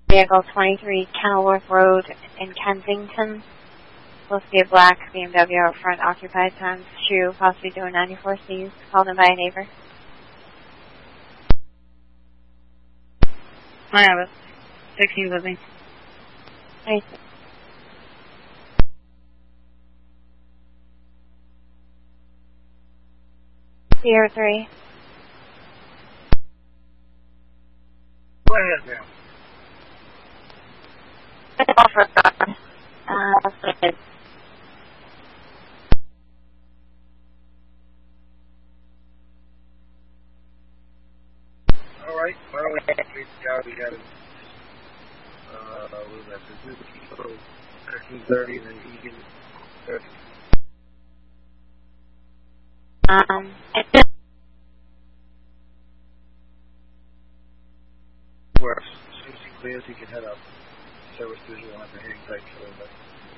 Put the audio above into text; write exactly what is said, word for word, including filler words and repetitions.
Vehicle twenty-three Kenilworth Road in Kensington. Supposed to be a black B M W out front, occupied times two, possibly doing ninety-four C's. Called in by a neighbor. I have it. sixteen with me. Thanks. Sierra three. Go ahead, ma'am. Uh, All right. Why don't we take the out? We got it. Uh, what was that? Suzuki thirteen thirty, and then Egan thirty. um, Where as soon as he clears, he can head up. Service visual on the hitting site for a little bit.